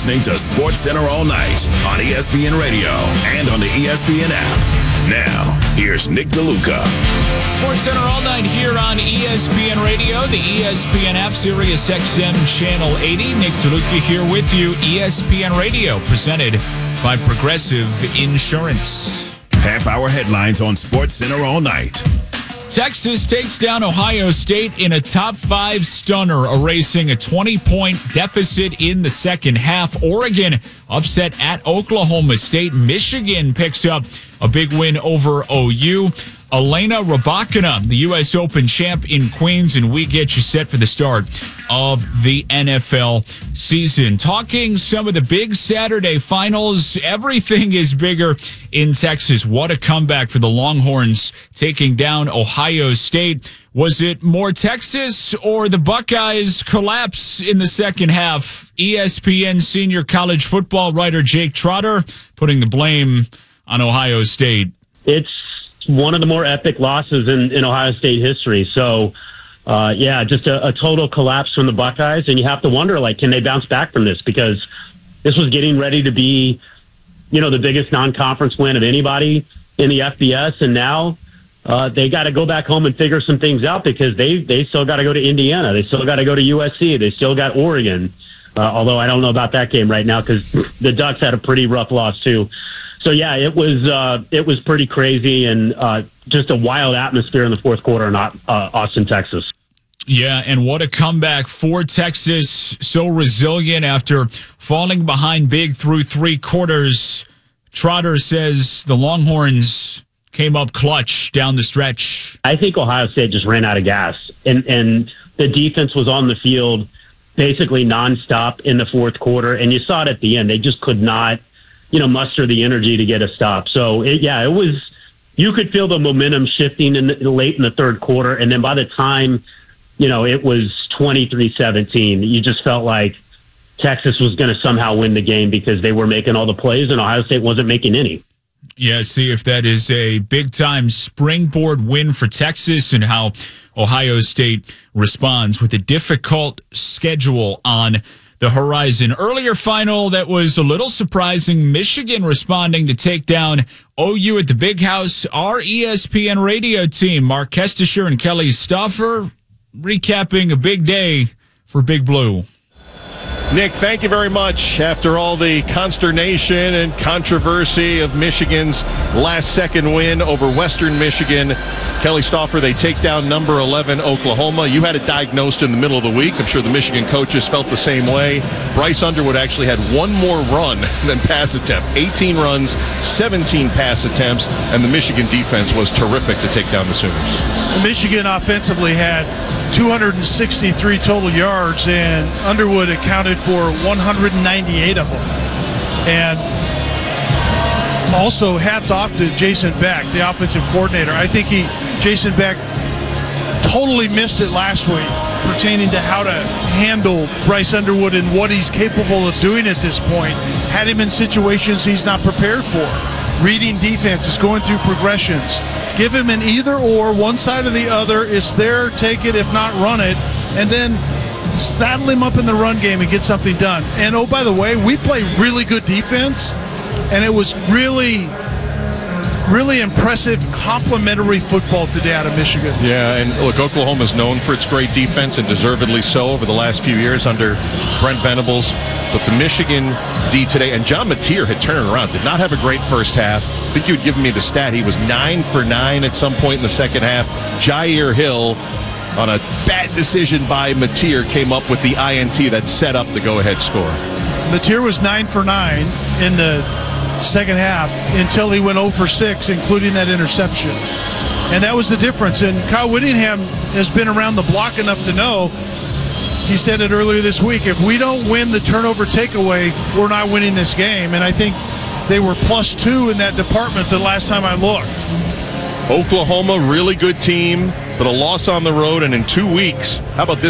listening to Sports Center all night on ESPN Radio and on the ESPN app. Now, here's Nick DeLuca. Sports Center all night here on ESPN Radio, the ESPN app, Sirius XM Channel 80. Nick DeLuca here with you. ESPN Radio, presented by Progressive Insurance. Half-hour headlines on Sports Center all night. Texas takes down Ohio State in a top 5 stunner, erasing a 20-point deficit in the second half. Oregon upset at Oklahoma State. Michigan picks up a big win over OU. Elena Rybakina, the U.S. Open champ in Queens, and we get you set for the start of the NFL season. Talking some of the big Saturday finals, everything is bigger in Texas. What a comeback for the Longhorns taking down Ohio State. Was it more Texas or the Buckeyes collapse in the second half? ESPN senior college football writer Jake Trotter putting the blame on Ohio State. It's one of the more epic losses in Ohio State history. So, just a total collapse from the Buckeyes. And you have to wonder, can they bounce back from this? Because this was getting ready to be, the biggest non-conference win of anybody in the FBS. And now they got to go back home and figure some things out because they still got to go to Indiana. They still got to go to USC. They still got Oregon. Although I don't know about that game right now because the Ducks had a pretty rough loss too. So, it was pretty crazy and just a wild atmosphere in the fourth quarter in Austin, Texas. Yeah, and what a comeback for Texas. So resilient after falling behind big through 3 quarters. Trotter says the Longhorns came up clutch down the stretch. I think Ohio State just ran out of gas, and the defense was on the field basically nonstop in the fourth quarter, and you saw it at the end. They just could not muster the energy to get a stop. So, it was, you could feel the momentum shifting late in the third quarter. And then by the time, it was 23-17, you just felt like Texas was going to somehow win the game because they were making all the plays and Ohio State wasn't making any. Yeah, see if that is a big-time springboard win for Texas and how Ohio State responds with a difficult schedule on the horizon. Earlier final that was a little surprising, Michigan responding to take down OU at the Big House. Our ESPN radio team, Mark Kestisher and Kelly Stauffer, recapping a big day for Big Blue. Nick, thank you very much. After all the consternation and controversy of Michigan's last-second win over Western Michigan, Kelly Stauffer, they take down number 11 Oklahoma. You had it diagnosed in the middle of the week. I'm sure the Michigan coaches felt the same way. Bryce Underwood actually had one more run than pass attempt. 18 runs, 17 pass attempts, and the Michigan defense was terrific to take down the Sooners. Michigan offensively had 263 total yards, and Underwood accounted for 198 of them. And also hats off to Jason Beck, the offensive coordinator. I think Jason Beck totally missed it last week pertaining to how to handle Bryce Underwood and what he's capable of doing at this point. Had him in situations he's not prepared for. Reading defenses, going through progressions. Give him an either or, one side or the other. It's there, take it, if not run it. And then saddle him up in the run game and get something done. And oh, by the way, we play really good defense, and it was really impressive complimentary football today out of Michigan. Yeah, and look, Oklahoma's known for its great defense, and deservedly so over the last few years under Brent Venables. But the Michigan D today, and John Mateer had turned it around, did not have a great first half. I think you had given me the stat. He was 9 for 9 at some point in the second half. Jair Hill, on a bad decision by Mateer, came up with the INT that set up the go-ahead score. Mateer was 9 for 9 in the second half until he went 0 for 6, including that interception. And that was the difference. And Kyle Whittingham has been around the block enough to know, he said it earlier this week, if we don't win the turnover takeaway, we're not winning this game. And I think they were +2 in that department the last time I looked. Oklahoma, really good team, but a loss on the road, and in 2 weeks, how about this?